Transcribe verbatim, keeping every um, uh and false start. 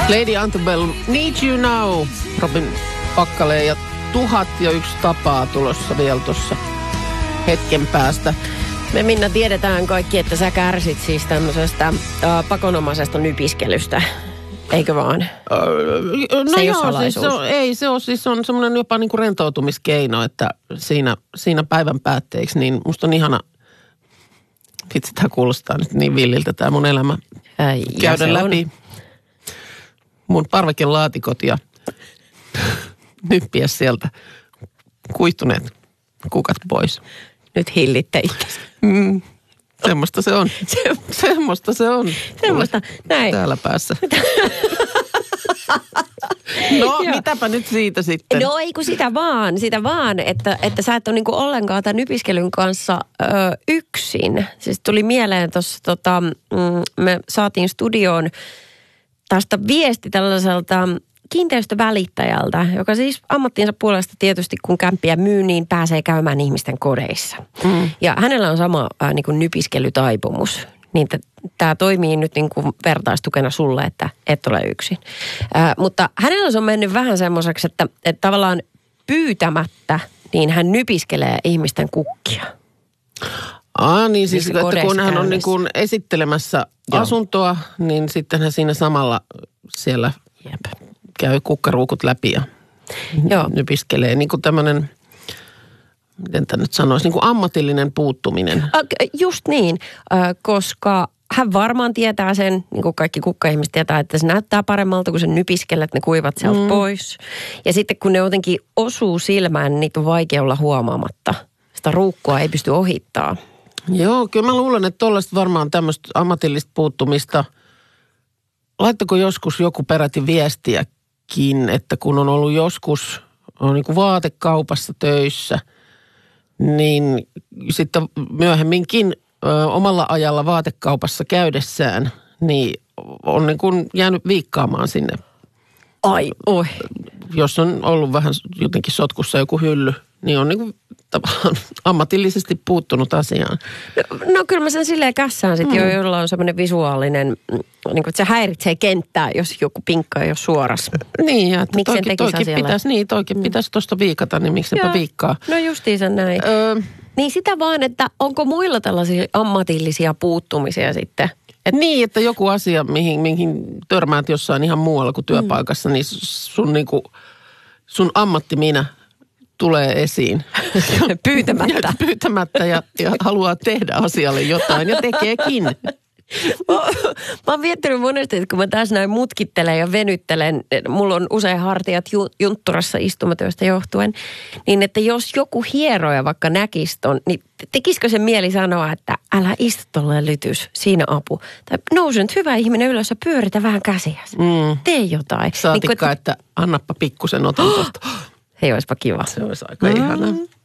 Lady Antebellum, Need You Now, Robin Pakkaleen ja tuhat ja yksi tapaa tulossa vielä tuossa hetken päästä. Me Minna tiedetään kaikki, että sä kärsit siis tämmöisestä äh, pakonomaisesta nypiskelystä, eikö vaan? Öö, no se ei joo, ole siis se on, ei se on, siis on semmoinen jopa niin kuin rentoutumiskeino, että siinä, siinä päivän päätteeksi, niin musta on ihana, vitsi tämä kuulostaa nyt niin villiltä tämä mun elämä, Ai, käydä läpi on mun parvekelaatikot ja nyppiä sieltä kuihtuneet kukat pois. Nyt hillitte itse. Mm, semmoista se on. Se, semmoista se on. Semmoista, näin. Täällä päässä. No, mitäpä nyt siitä sitten? No ei kun sitä vaan, sitä vaan, että, että sä et ole niinku ollenkaan tämän nypiskelyn kanssa ö, yksin. Siis tuli mieleen tuossa, tota, mm, me saatiin studioon tästä viesti tällaiselta kiinteistövälittäjältä, joka siis ammattiinsa puolesta tietysti kun kämppiä myy, niin pääsee käymään ihmisten kodeissa. Mm. Ja hänellä on sama äh, niin kuin nypiskelytaipumus. Niin tämä toimii nyt niin kuin vertaistukena sulle, että et ole yksin. Äh, mutta hänellä se on mennyt vähän semmoiseksi, että, että tavallaan pyytämättä, niin hän nypiskelee ihmisten kukkia. Ah, niin siis, että kun hän on niin kuin esittelemässä Joo. asuntoa, niin sitten hän siinä samalla siellä Jep. käy kukkaruukut läpi ja Joo. nypiskelee. Niin kuin tämmöinen, miten tämä nyt sanoisi, niin kuin ammatillinen puuttuminen. Just niin, koska hän varmaan tietää sen, niin kuin kaikki kukkaihmiset tietää, että se näyttää paremmalta, kun se nypiskelee, että ne kuivat sieltä mm. pois. Ja sitten kun ne jotenkin osuu silmään, niin niitä on vaikea olla huomaamatta. Sitä ruukkua ei pysty ohittaa. Joo, kyllä mä luulen, että tuollaista varmaan tämmöistä ammatillista puuttumista. Laittako joskus joku peräti viestiäkin, että kun on ollut joskus on niin kuin vaatekaupassa töissä, niin sitten myöhemminkin ö, omalla ajalla vaatekaupassa käydessään, niin on niin kuin jäänyt viikkaamaan sinne. Ai, oi. Jos on ollut vähän jotenkin sotkussa joku hylly, niin on niin kuin tavallaan ammatillisesti puuttunut asiaan. No, no kyllä mä sen silleen kässään sitten mm. jo, jolla on semmoinen visuaalinen, niin kuin, että se häiritsee kenttää, jos joku pinkka ei ole suorassa. Niin, ja että toikin, toikin pitäisi, niin, toikin mm. pitäisi tuosta viikata, niin miksipä viikkaa. No justiinsa näin. Öö, niin sitä vaan, että onko muilla tällaisia ammatillisia puuttumisia sitten? Et niin, että joku asia, mihin, mihin törmäät jossain ihan muualla kuin työpaikassa, mm. niin sun, niin kuin, sun ammatti-minä tulee esiin. Pyytämättä. Pyytämättä ja, ja haluaa tehdä asialle jotain ja tekeekin. Mä, mä oon miettinyt monesti, että kun mä tässä näin mutkittelen ja venyttelen, mulla on usein hartiat ju, juntturassa istumatyöstä johtuen, niin että jos joku hieroja vaikka näkisi ton, niin tekisikö se mieli sanoa, että älä istu tolleen lytys, siinä apu. Tai nouse nyt hyvä ihminen ylös ja pyöritä vähän käsiäsi. Mm. Tee jotain. Saatikka, niin, että, että annappa pikkusen otan tuosta. Hei, olisipa kiva. Se olisi aika mm. ihanaa.